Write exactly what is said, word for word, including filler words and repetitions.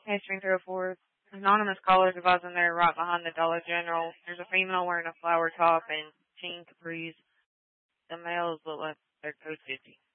Hey, String three oh four. Anonymous callers advising in there right behind the Dollar General. There's a female wearing a flower top and teen capris. The males look like they're code fifty.